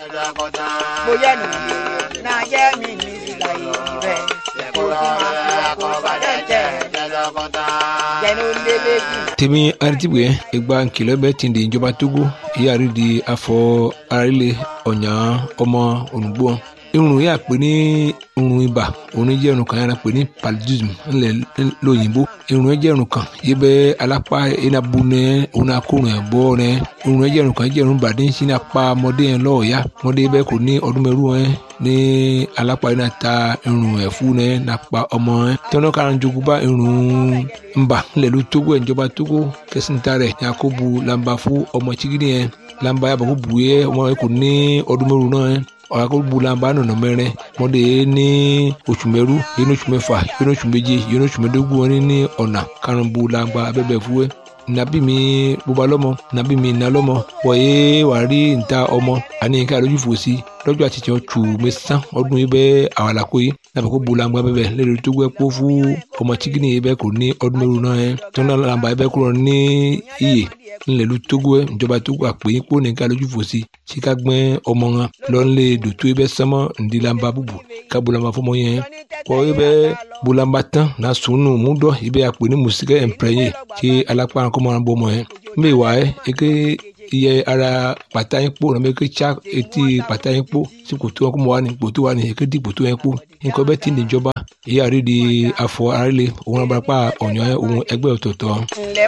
bóyá nìyí náà jẹ́ mi ní ìlà ìrẹ́ kó sì máa fi àkọ́bà dẹ́jẹ́ jẹ́nu lélẹ́jì. tèmi aritibuye ìgbà nkìlọ̀ bẹ́ẹ̀ ti di ìjọba Togo ìyáàrí di afọ arílẹ̀ ọ̀nyà ọmọ ònùgbò irun yà pé ní irun ibà òun jẹ́ irun kan yàrá pé ní paludism ńlẹ̀ lóyìnbó irun yẹn jẹ́ irun kan yìí bẹ́ alápá enabu nẹ òun akórun ẹ̀ bọ́ nẹ irun yẹn jẹ́ irun kan jẹ́ irun bàdé sí ní apá ọmọdé yẹn lọ́ọ̀ọ́yá ọmọdé bẹ́ẹ̀ kò ní ọdún mẹ́rù yẹn ní alápá yẹn ta irun ẹ̀fú nẹ nàpá ọmọ yẹn tọ́nà kan jogun bá irun ńbà ńlẹ̀ ló Togo ẹ̀ ìjọba Togo kẹsìntà rẹ̀ yakubu lamba fún ọmọ chigidi yẹn lamba yàbọ̀ kó bu yẹ ọmọ yẹn kò ní ọdún mẹ́rù náà yẹn ọ̀làkọ̀bùlànbà nọ̀nà mẹ́rin mọ́dé ní oṣù mẹ́rú yẹn ní oṣù mẹ́fà yẹn ní oṣù méje yẹn ní oṣù mẹ́dógún wọn ní ọ̀nà karùnbùlànbà abẹ́bẹ̀ fúwẹ́ nàbí mi bóba lọ́mọ nàbí mi nà lọ́mọ wọ̀nyé wà rí níta ọmọ àní nǹkan àlójú fòsí lọ́jọ́ àti tiẹ̀ tù mẹ́sàn ọdún yìí bẹ́ẹ̀ àwàlàkó yìí nàbẹ̀ kó bulangba bẹ́ẹ̀ lẹ́nu tó gbẹ́ kó fún ọmọ chikini yìí bẹ́ẹ̀ kò ní ọdún mẹ́rù náà yẹn tó náà làǹbà yìí bẹ́ẹ̀ kúrò ní iyè ńlẹ̀lú Togo ẹ̀ ìjọba Togo àpè kó nìkan lójú fòsí tí ká gbẹ́ ọmọ wọn lọ́nlé dòtó yìí bẹ́ẹ̀ sánmọ́ ǹdí làǹbà bùbù ká bulangba fọmọ yẹn kọ́ yìí bẹ́ẹ̀ bulangba tán náà sùnù múdọ̀ yìí bẹ́ẹ̀ àpè ní mùsíkẹ́ ẹ̀ǹpẹ̀rẹ̀yìn tí alápá kọ́mọ́ bọ́ ọmọ yẹn mbẹ́ wà ẹ́ eke iye ara pàtà yín kpó nàbẹ eke tsa etí pàtà yín kpó sí kòtò wọn kó mọ wà ní kòtò wà ní eke di kòtò yẹn kpó nǹkan bẹ́ẹ̀ ti ní ìjọba èyí àrídìí afọ arílẹ̀ òun abarapá ọ̀nyọ́ òun ẹgbẹ́ ọ̀tọ̀ọ̀tọ̀.